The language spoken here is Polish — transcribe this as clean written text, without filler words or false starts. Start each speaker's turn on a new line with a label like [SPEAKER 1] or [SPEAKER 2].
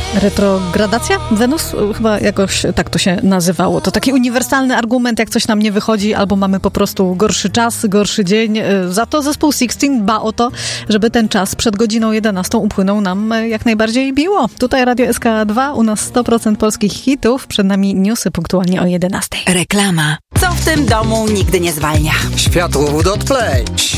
[SPEAKER 1] Retrogradacja? Wenus? Chyba jakoś tak to się nazywało. To taki uniwersalny argument, jak coś nam nie wychodzi, albo mamy po prostu gorszy czas, gorszy dzień. Za to zespół Sixteen dba o to, żeby ten czas przed godziną 11 upłynął nam jak najbardziej miło. Tutaj Radio SK2, u nas 100% polskich hitów, przed nami newsy punktualnie o 11.
[SPEAKER 2] Reklama. Co w tym domu nigdy nie zwalnia?
[SPEAKER 3] Światłowód od Play.